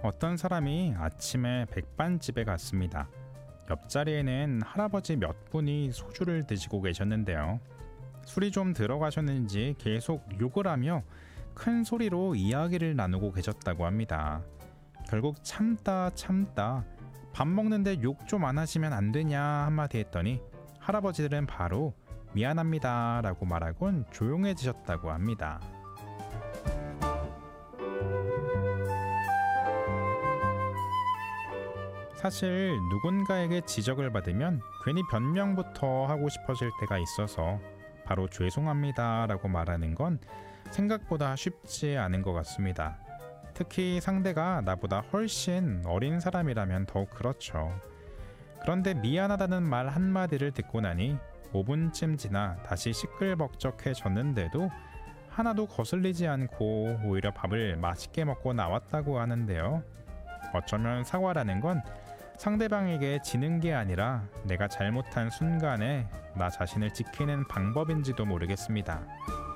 어떤 사람이 아침에 백반집에 갔습니다. 옆자리에는 할아버지 몇 분이 소주를 드시고 계셨는데요. 술이 좀 들어가셨는지 계속 욕을 하며 큰 소리로 이야기를 나누고 계셨다고 합니다. 결국 참다 밥 먹는데 욕 좀 안 하시면 안 되냐 한마디 했더니 할아버지들은 바로 미안합니다 라고 말하곤 조용해지셨다고 합니다. 사실 누군가에게 지적을 받으면 괜히 변명부터 하고 싶어질 때가 있어서 바로 죄송합니다 라고 말하는 건 생각보다 쉽지 않은 것 같습니다. 특히 상대가 나보다 훨씬 어린 사람이라면 더욱 그렇죠. 그런데 미안하다는 말 한마디를 듣고 나니 5분쯤 지나 다시 시끌벅적해졌는데도 하나도 거슬리지 않고 오히려 밥을 맛있게 먹고 나왔다고 하는데요. 어쩌면 사과라는 건 상대방에게 지는 게 아니라 내가 잘못한 순간에 나 자신을 지키는 방법인지도 모르겠습니다.